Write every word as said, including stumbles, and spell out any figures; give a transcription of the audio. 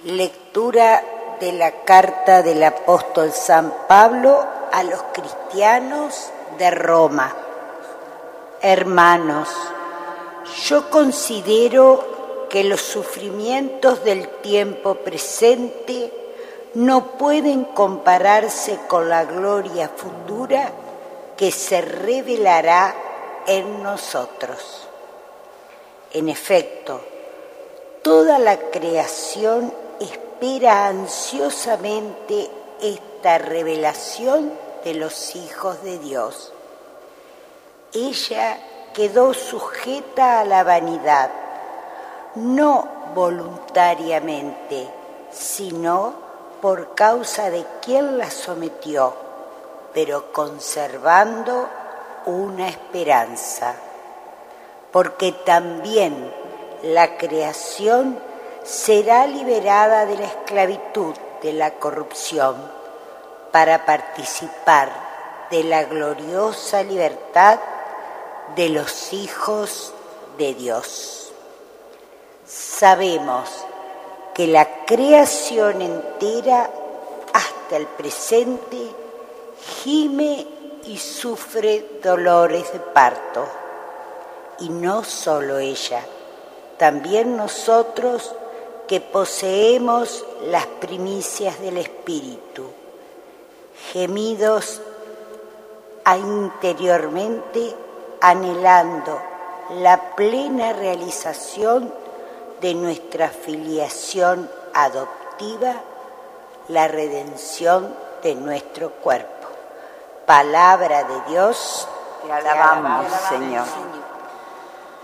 Lectura de la carta del apóstol San Pablo a los cristianos de Roma. Hermanos, yo considero que los sufrimientos del tiempo presente no pueden compararse con la gloria futura que se revelará en nosotros. En efecto, toda la creación espera ansiosamente esta revelación de los hijos de Dios. Ella quedó sujeta a la vanidad, no voluntariamente, sino por causa de quien la sometió, pero conservando una esperanza, porque también la creación será liberada de la esclavitud de la corrupción para participar de la gloriosa libertad de los hijos de Dios. Sabemos que la creación entera, hasta el presente, gime y sufre dolores de parto. Y no solo ella, también nosotros que poseemos las primicias del Espíritu, gemidos interiormente anhelando la plena realización de nuestra filiación adoptiva, la redención de nuestro cuerpo. Palabra de Dios, te alabamos, Señor.